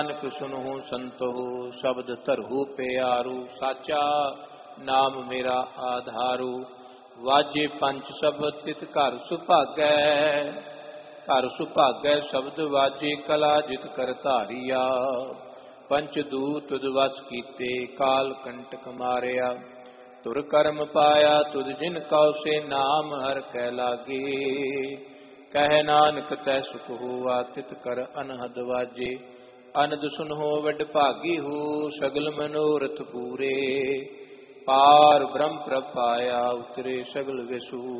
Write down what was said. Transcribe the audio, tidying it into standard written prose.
ਨਾਨਕ ਸੁਨਹੁ ਸੰਤਹੁ ਸ਼ਬਦ ਧਰਹੁ ਪਿਆਰੂ। ਸਾਚਾ ਨਾਮ ਮੇਰਾ ਆਧਾਰੂ। ਵਾਜੇ ਪੰਚ ਸ਼ਬਦ ਤਿਤ ਘਰ ਸੁਭਾਗੈ। ਘਰ ਸੁਭਾਗੈ ਸ਼ਬਦ ਵਾਜੇ ਕਲਾ ਜਿਤ ਕਰ ਧਾਰੀਆ। ਪੰਚ ਦੂਤ ਤੁਧ ਵਸ ਕੀਤੇ ਕਾਲ ਕੰਟਕ ਮਾਰਿਆ। ਤੁਰ ਕਰਮ ਪਾਇਆ ਤੁਧ ਜਿਨ ਕਉ ਸੇ ਨਾਮ ਹਰ ਕੈ ਲਾਗੇ। ਕਹਿ ਨਾਨਕ ਤੈ ਸੁਖ ਹੋਆ ਤਿਤ ਕਰ ਅਨਹਦ ਵਾਜੇ। ਅਨੰਦ ਸੁਨਹੁ ਵਡ ਭਾਗੀ ਹੋ ਸਗਲ ਮਨੋਰਥ ਪੂਰੇ। ਪਾਰ ਬ੍ਰਹਮ ਪ੍ਰਭ ਪਾਇਆ ਉਤਰੇ ਸਗਲ ਵਿਸੂ।